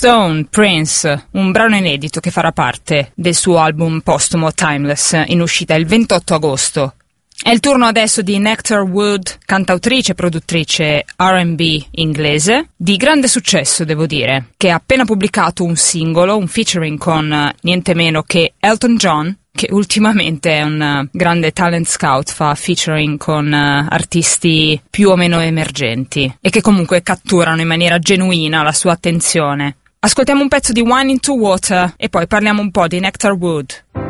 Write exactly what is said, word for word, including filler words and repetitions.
Stone, Prince, un brano inedito che farà parte del suo album postumo Timeless, in uscita il ventotto agosto. È il turno adesso di Nectar Wood, cantautrice e produttrice R and B inglese, di grande successo devo dire, che ha appena pubblicato un singolo, un featuring con uh, niente meno che Elton John, che ultimamente è un uh, grande talent scout, fa featuring con uh, artisti più o meno emergenti e che comunque catturano in maniera genuina la sua attenzione. Ascoltiamo un pezzo di Wine into Water e poi parliamo un po' di Nectar Wood.